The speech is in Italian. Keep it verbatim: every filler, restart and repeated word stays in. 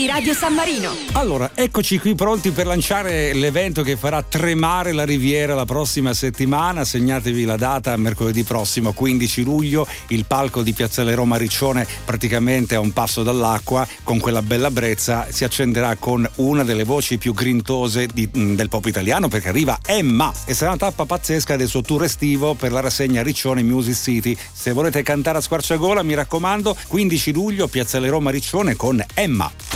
di Radio San Marino. Allora, eccoci qui pronti per lanciare l'evento che farà tremare la Riviera la prossima settimana. Segnatevi la data, mercoledì prossimo, quindici luglio, il palco di Piazzale Roma Riccione, praticamente a un passo dall'acqua, con quella bella brezza, si accenderà con una delle voci più grintose di, del pop italiano, perché arriva Emma e sarà una tappa pazzesca del suo tour estivo per la rassegna Riccione Music City. Se volete cantare a squarciagola, mi raccomando, quindici luglio, Piazzale Roma Riccione con Emma.